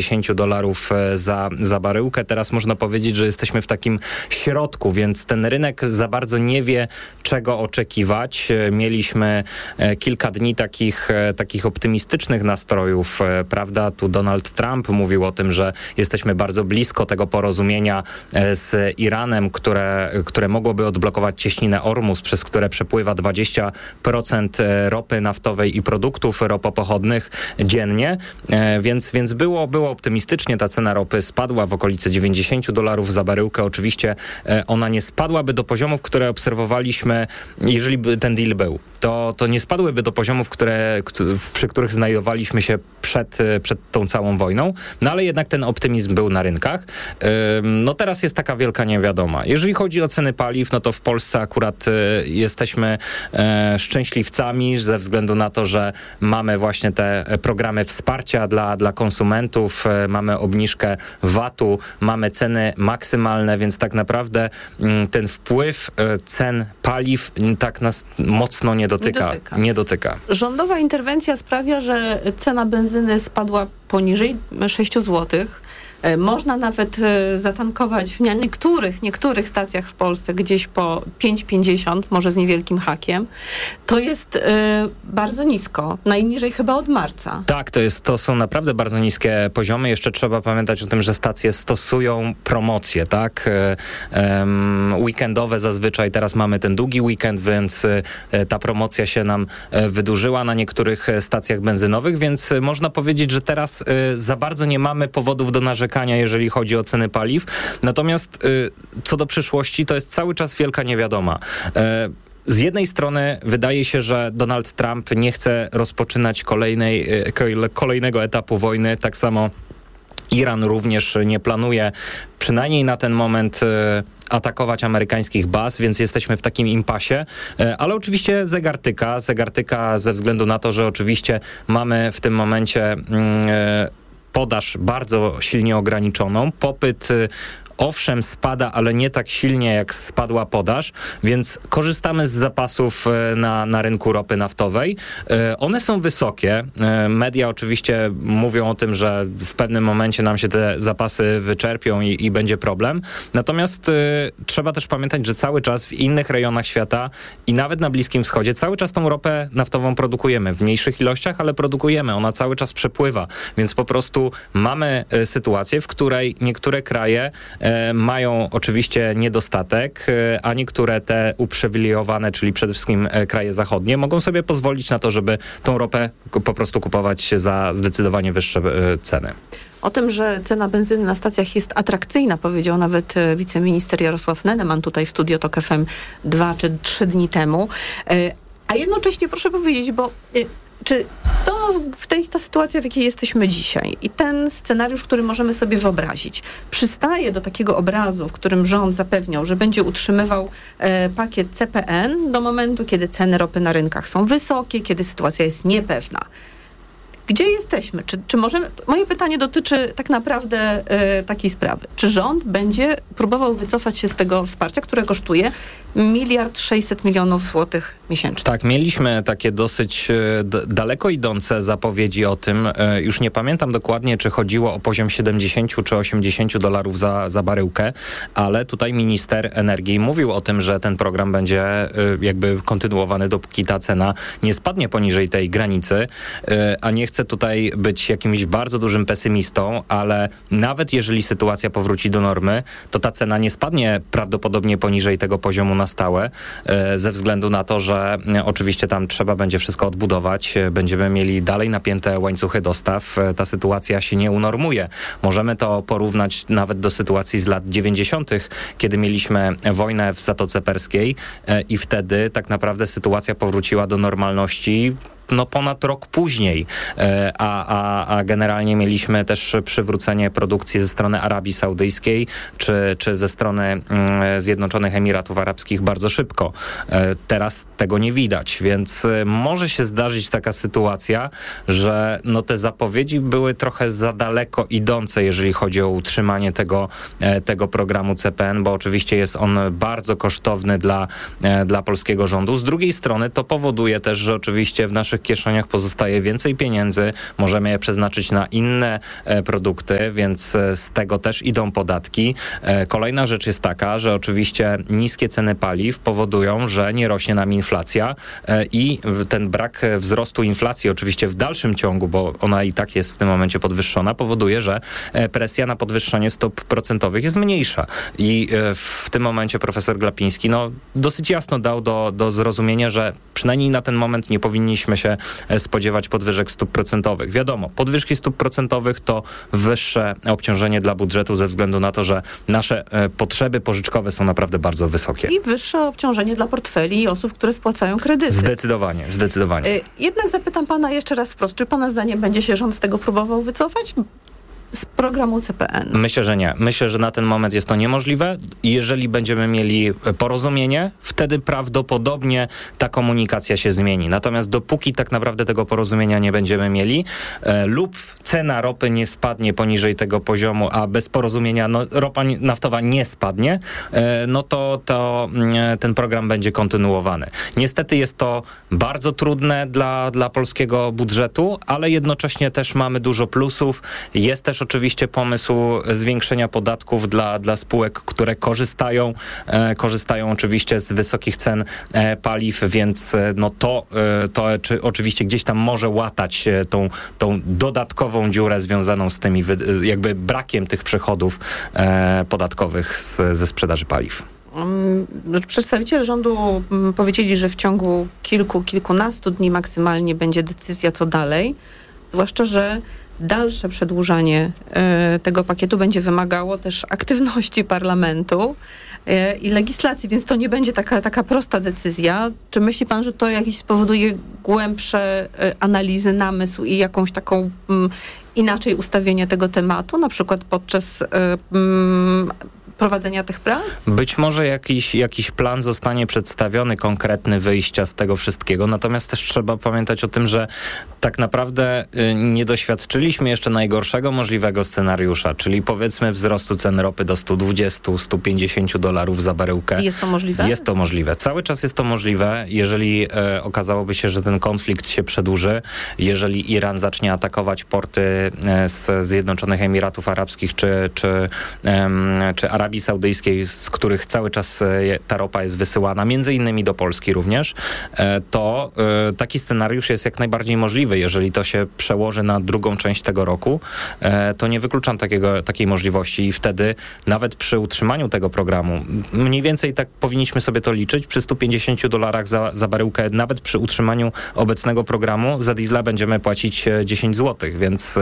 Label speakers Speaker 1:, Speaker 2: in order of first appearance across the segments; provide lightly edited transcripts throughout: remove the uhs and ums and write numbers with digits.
Speaker 1: $90 za baryłkę. Teraz można powiedzieć, że jesteśmy w takim środku, więc ten rynek za bardzo nie wie, czego oczekiwać. Mieliśmy kilka dni takich optymistycznych nastrojów, prawda? Tu Donald Trump mówił o tym, że jesteśmy bardzo blisko tego porozumienia z Iranem, które mogłoby odblokować cieśninę Ormus, przez które przepływa 20% ropy naftowej i produktów ropopochodnych dziennie, więc było optymistycznie. Ta cena ropy spadła w okolice $90 za baryłkę. Oczywiście ona nie spadłaby do poziomów, które obserwowaliśmy, jeżeli by ten deal był. To nie spadłyby do poziomów, przy których znajdowaliśmy się przed tą całą wojną, no ale jednak ten optymizm był na rynkach. No teraz jest taka wielka niewiadoma. Jeżeli chodzi o ceny paliw, no to w Polsce akurat jesteśmy szczęśliwcami ze względu na to, że mamy właśnie te programy wsparcia dla konsumentów, mamy obniżkę VAT-u, mamy ceny maksymalne, więc tak naprawdę ten wpływ cen paliw tak nas mocno nie dotyka.
Speaker 2: Rządowa interwencja sprawia, że cena benzyny spadła poniżej 6 zł. Można nawet zatankować na niektórych stacjach w Polsce gdzieś po 5,50, może z niewielkim hakiem. To jest bardzo nisko. Najniżej chyba od marca.
Speaker 1: Tak, to są naprawdę bardzo niskie poziomy. Jeszcze trzeba pamiętać o tym, że stacje stosują promocje, tak? Weekendowe zazwyczaj. Teraz mamy ten długi weekend, więc ta promocja się nam wydłużyła na niektórych stacjach benzynowych, więc można powiedzieć, że teraz za bardzo nie mamy powodów do narzekania, jeżeli chodzi o ceny paliw. Natomiast co do przyszłości, to jest cały czas wielka niewiadoma. Z jednej strony wydaje się, że Donald Trump nie chce rozpoczynać kolejnego etapu wojny. Tak samo Iran również nie planuje, przynajmniej na ten moment, atakować amerykańskich baz, więc jesteśmy w takim impasie. Ale oczywiście zegar tyka ze względu na to, że oczywiście mamy w tym momencie podaż bardzo silnie ograniczoną. Popyt owszem spada, ale nie tak silnie jak spadła podaż, więc korzystamy z zapasów na rynku ropy naftowej. One są wysokie. Media oczywiście mówią o tym, że w pewnym momencie nam się te zapasy wyczerpią i będzie problem. Natomiast trzeba też pamiętać, że cały czas w innych rejonach świata i nawet na Bliskim Wschodzie cały czas tą ropę naftową produkujemy. W mniejszych ilościach, ale produkujemy. Ona cały czas przepływa. Więc po prostu mamy sytuację, w której niektóre kraje mają oczywiście niedostatek, a niektóre te uprzywilejowane, czyli przede wszystkim kraje zachodnie, mogą sobie pozwolić na to, żeby tą ropę po prostu kupować za zdecydowanie wyższe ceny.
Speaker 2: O tym, że cena benzyny na stacjach jest atrakcyjna, powiedział nawet wiceminister Jarosław Neneman tutaj w Studio Tok FM 2 czy 3 dni temu. A jednocześnie proszę powiedzieć, bo czy ta sytuacja, w jakiej jesteśmy dzisiaj i ten scenariusz, który możemy sobie wyobrazić, przystaje do takiego obrazu, w którym rząd zapewniał, że będzie utrzymywał pakiet CPN do momentu, kiedy ceny ropy na rynkach są wysokie, kiedy sytuacja jest niepewna. Gdzie jesteśmy? Czy możemy... Moje pytanie dotyczy tak naprawdę takiej sprawy. Czy rząd będzie próbował wycofać się z tego wsparcia, które kosztuje $1,600 milionów złotych miesięcznie? Tak,
Speaker 1: mieliśmy takie dosyć daleko idące zapowiedzi o tym. Już nie pamiętam dokładnie, czy chodziło o poziom $70 czy $80 za baryłkę, ale tutaj minister energii mówił o tym, że ten program będzie jakby kontynuowany, dopóki ta cena nie spadnie poniżej tej granicy, a nie chcę tutaj być jakimś bardzo dużym pesymistą, ale nawet jeżeli sytuacja powróci do normy, to ta cena nie spadnie prawdopodobnie poniżej tego poziomu na stałe, ze względu na to, że oczywiście tam trzeba będzie wszystko odbudować, będziemy mieli dalej napięte łańcuchy dostaw, ta sytuacja się nie unormuje. Możemy to porównać nawet do sytuacji z lat 90., kiedy mieliśmy wojnę w Zatoce Perskiej i wtedy tak naprawdę sytuacja powróciła do normalności ponad rok później, a generalnie mieliśmy też przywrócenie produkcji ze strony Arabii Saudyjskiej czy ze strony Zjednoczonych Emiratów Arabskich bardzo szybko. Teraz tego nie widać, więc może się zdarzyć taka sytuacja, że te zapowiedzi były trochę za daleko idące, jeżeli chodzi o utrzymanie tego programu CPN, bo oczywiście jest on bardzo kosztowny dla polskiego rządu. Z drugiej strony to powoduje też, że oczywiście w naszych naszych kieszeniach pozostaje więcej pieniędzy, możemy je przeznaczyć na inne produkty, więc z tego też idą podatki. Kolejna rzecz jest taka, że oczywiście niskie ceny paliw powodują, że nie rośnie nam inflacja i ten brak wzrostu inflacji oczywiście w dalszym ciągu, bo ona i tak jest w tym momencie podwyższona, powoduje, że presja na podwyższenie stóp procentowych jest mniejsza. I w tym momencie profesor Glapiński dosyć jasno dał do zrozumienia, że przynajmniej na ten moment nie powinniśmy się spodziewać podwyżek stóp procentowych. Wiadomo, podwyżki stóp procentowych to wyższe obciążenie dla budżetu ze względu na to, że nasze potrzeby pożyczkowe są naprawdę bardzo wysokie.
Speaker 2: I wyższe obciążenie dla portfeli osób, które spłacają kredyty.
Speaker 1: Zdecydowanie.
Speaker 2: Jednak zapytam pana jeszcze raz wprost, czy pana zdaniem będzie się rząd z tego próbował wycofać? Z programu CPN?
Speaker 1: Myślę, że nie. Myślę, że na ten moment jest to niemożliwe i jeżeli będziemy mieli porozumienie, wtedy prawdopodobnie ta komunikacja się zmieni. Natomiast dopóki tak naprawdę tego porozumienia nie będziemy mieli lub cena ropy nie spadnie poniżej tego poziomu, a bez porozumienia ropa naftowa nie spadnie, to ten program będzie kontynuowany. Niestety jest to bardzo trudne dla polskiego budżetu, ale jednocześnie też mamy dużo plusów. Jest też oczywiście pomysł zwiększenia podatków dla spółek, które korzystają oczywiście z wysokich cen paliw, więc to oczywiście gdzieś tam może łatać tą dodatkową dziurę związaną z tymi jakby brakiem tych przychodów podatkowych ze sprzedaży paliw.
Speaker 2: Przedstawiciele rządu powiedzieli, że w ciągu kilkunastu dni maksymalnie będzie decyzja, co dalej, zwłaszcza, że dalsze przedłużanie tego pakietu będzie wymagało też aktywności parlamentu i legislacji, więc to nie będzie taka prosta decyzja. Czy myśli pan, że to jakiś spowoduje głębsze analizy, namysł i jakąś taką inaczej ustawienie tego tematu, na przykład podczas prowadzenia tych prac?
Speaker 1: Być może jakiś plan zostanie przedstawiony, konkretny wyjścia z tego wszystkiego, natomiast też trzeba pamiętać o tym, że tak naprawdę nie doświadczyliśmy jeszcze najgorszego możliwego scenariusza, czyli powiedzmy wzrostu cen ropy do $120-150 za baryłkę.
Speaker 2: I jest to możliwe?
Speaker 1: Jest to możliwe. Cały czas jest to możliwe, jeżeli okazałoby się, że ten konflikt się przedłuży, jeżeli Iran zacznie atakować porty z Zjednoczonych Emiratów Arabskich czy Arabii Saudyjskiej, z których cały czas ta ropa jest wysyłana, między innymi do Polski również, to taki scenariusz jest jak najbardziej możliwy. Jeżeli to się przełoży na drugą część tego roku, to nie wykluczam takiej możliwości i wtedy nawet przy utrzymaniu tego programu, mniej więcej tak powinniśmy sobie to liczyć, przy $150 za baryłkę, nawet przy utrzymaniu obecnego programu za diesla będziemy płacić 10 zł, więc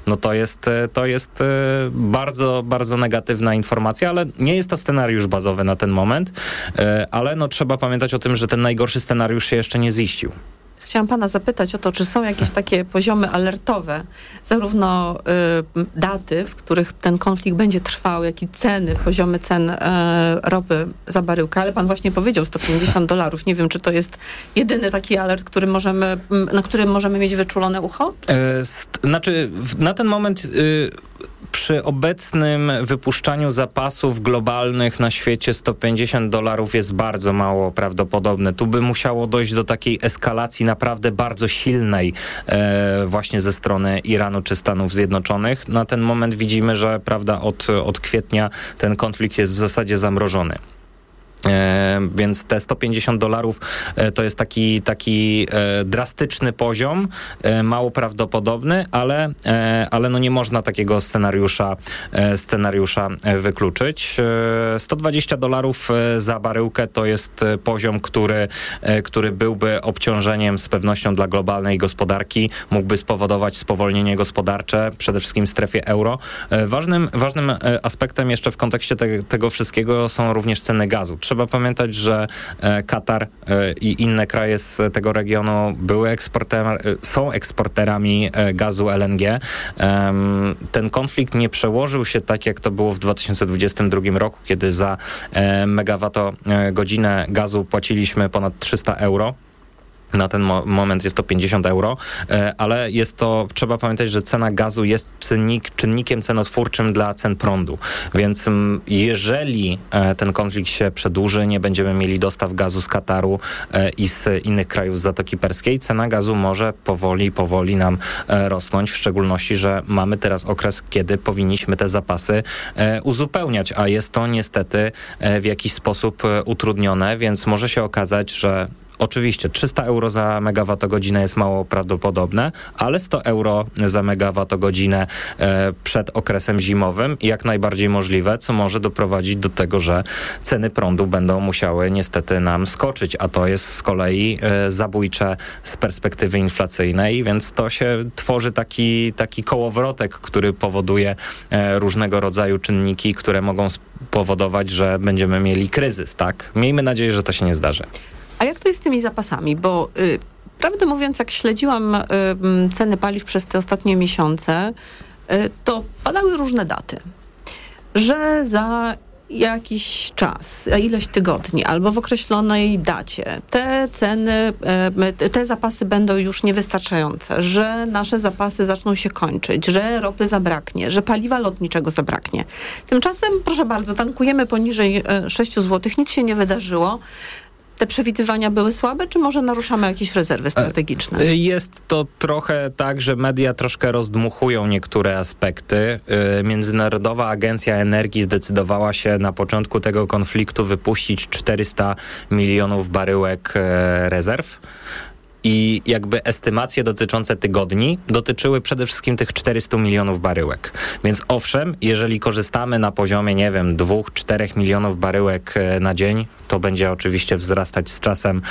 Speaker 1: to jest bardzo, bardzo negatywna informacja, ale nie jest to scenariusz bazowy na ten moment, ale trzeba pamiętać o tym, że ten najgorszy scenariusz się jeszcze nie ziścił.
Speaker 2: Chciałam pana zapytać o to, czy są jakieś takie poziomy alertowe, zarówno daty, w których ten konflikt będzie trwał, jak i poziomy cen ropy za baryłkę, ale pan właśnie powiedział $150. Nie wiem, czy to jest jedyny taki alert, na którym możemy mieć wyczulone ucho?
Speaker 1: Na ten moment przy obecnym wypuszczaniu zapasów globalnych na świecie $150 jest bardzo mało prawdopodobne. Tu by musiało dojść do takiej eskalacji naprawdę bardzo silnej właśnie ze strony Iranu czy Stanów Zjednoczonych. Na ten moment widzimy, że od kwietnia ten konflikt jest w zasadzie zamrożony. Więc te $150 to jest taki drastyczny poziom, mało prawdopodobny, ale nie można takiego scenariusza wykluczyć. $120 za baryłkę to jest poziom, który byłby obciążeniem z pewnością dla globalnej gospodarki, mógłby spowodować spowolnienie gospodarcze, przede wszystkim w strefie euro. Ważnym aspektem jeszcze w kontekście tego wszystkiego są również ceny gazu. Trzeba pamiętać, że Katar i inne kraje z tego regionu są eksporterami gazu LNG. Ten konflikt nie przełożył się tak, jak to było w 2022 roku, kiedy za megawattogodzinę gazu płaciliśmy ponad 300 euro. Na ten moment jest to 50 euro, ale trzeba pamiętać, że cena gazu jest czynnikiem cenotwórczym dla cen prądu. Więc jeżeli ten konflikt się przedłuży, nie będziemy mieli dostaw gazu z Kataru i z innych krajów z Zatoki Perskiej, cena gazu może powoli nam rosnąć, w szczególności, że mamy teraz okres, kiedy powinniśmy te zapasy uzupełniać, a jest to niestety w jakiś sposób utrudnione, więc może się okazać, że oczywiście 300 euro za megawattogodzinę jest mało prawdopodobne, ale 100 euro za megawattogodzinę przed okresem zimowym jak najbardziej możliwe, co może doprowadzić do tego, że ceny prądu będą musiały niestety nam skoczyć, a to jest z kolei zabójcze z perspektywy inflacyjnej, więc to się tworzy taki kołowrotek, który powoduje różnego rodzaju czynniki, które mogą spowodować, że będziemy mieli kryzys, tak? Miejmy nadzieję, że to się nie zdarzy.
Speaker 2: A jak to jest z tymi zapasami? Bo prawdę mówiąc, jak śledziłam ceny paliw przez te ostatnie miesiące, to padały różne daty, że za jakiś czas, za ileś tygodni albo w określonej dacie te zapasy będą już niewystarczające, że nasze zapasy zaczną się kończyć, że ropy zabraknie, że paliwa lotniczego zabraknie. Tymczasem, proszę bardzo, tankujemy poniżej 6 zł, nic się nie wydarzyło. Te przewidywania były słabe, czy może naruszamy jakieś rezerwy strategiczne?
Speaker 1: Jest to trochę tak, że media troszkę rozdmuchują niektóre aspekty. Międzynarodowa Agencja Energii zdecydowała się na początku tego konfliktu wypuścić 400 milionów baryłek rezerw. I jakby estymacje dotyczące tygodni dotyczyły przede wszystkim tych 400 milionów baryłek. Więc owszem, jeżeli korzystamy na poziomie, 2-4 milionów baryłek na dzień, to będzie oczywiście wzrastać z czasem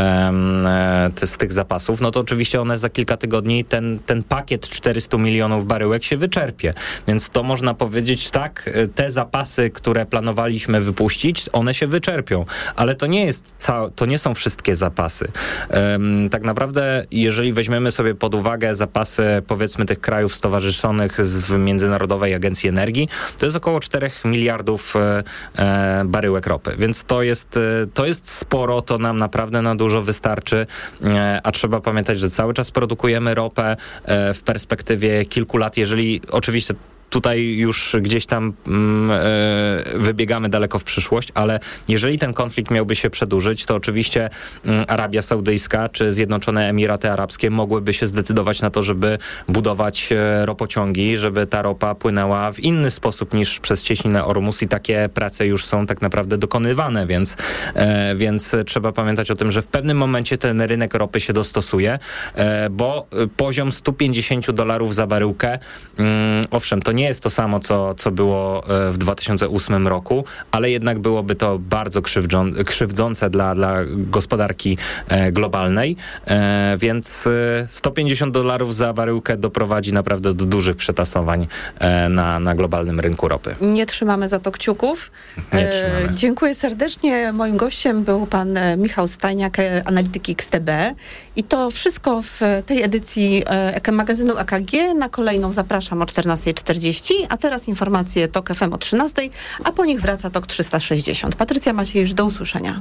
Speaker 1: z tych zapasów, no to oczywiście one za kilka tygodni, ten pakiet 400 milionów baryłek się wyczerpie. Więc to można powiedzieć tak, te zapasy, które planowaliśmy wypuścić, one się wyczerpią. Ale to nie są wszystkie zapasy. Tak naprawdę, jeżeli weźmiemy sobie pod uwagę zapasy, powiedzmy, tych krajów stowarzyszonych w Międzynarodowej Agencji Energii, to jest około 4 miliardów baryłek ropy. Więc to jest sporo, to nam naprawdę na dużo wystarczy, a trzeba pamiętać, że cały czas produkujemy ropę w perspektywie kilku lat, jeżeli oczywiście tutaj już gdzieś tam wybiegamy daleko w przyszłość, ale jeżeli ten konflikt miałby się przedłużyć, to oczywiście Arabia Saudyjska czy Zjednoczone Emiraty Arabskie mogłyby się zdecydować na to, żeby budować ropociągi, żeby ta ropa płynęła w inny sposób niż przez cieśninę Ormus i takie prace już są tak naprawdę dokonywane, więc trzeba pamiętać o tym, że w pewnym momencie ten rynek ropy się dostosuje, bo poziom $150 za baryłkę, owszem, to nie jest to samo, co było w 2008 roku, ale jednak byłoby to bardzo krzywdzące dla gospodarki globalnej, więc $150 za baryłkę doprowadzi naprawdę do dużych przetasowań na globalnym rynku ropy.
Speaker 2: Nie trzymamy za to kciuków.
Speaker 1: Nie trzymamy.
Speaker 2: Dziękuję serdecznie. Moim gościem był pan Michał Stajniak, analityk XTB. I to wszystko w tej edycji magazynu EKG. Na kolejną zapraszam o 14:40, a teraz informacje TOK FM o 13:00, a po nich wraca TOK 360. Patrycja Maciejewicz, do usłyszenia.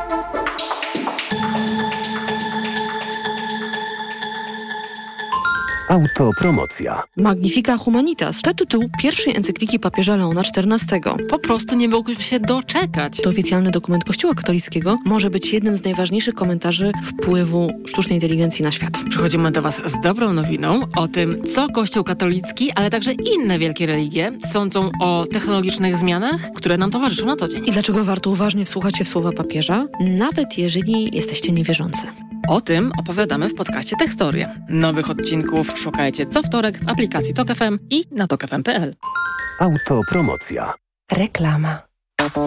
Speaker 3: Autopromocja.
Speaker 4: Magnifica Humanitas to tytuł pierwszej encykliki papieża Leona XIV.
Speaker 5: Po prostu nie mógłbym się doczekać.
Speaker 4: To oficjalny dokument Kościoła katolickiego, może być jednym z najważniejszych komentarzy wpływu sztucznej inteligencji na świat.
Speaker 5: Przychodzimy do Was z dobrą nowiną o tym, co Kościół katolicki, ale także inne wielkie religie sądzą o technologicznych zmianach, które nam towarzyszą na co dzień.
Speaker 4: I dlaczego warto uważnie wsłuchać się w słowa papieża, nawet jeżeli jesteście niewierzący.
Speaker 5: O tym opowiadamy w podcaście Tekstoria. Nowych odcinków szukajcie co wtorek w aplikacji TOK FM i na tokfm.pl.
Speaker 3: Autopromocja.
Speaker 4: Reklama.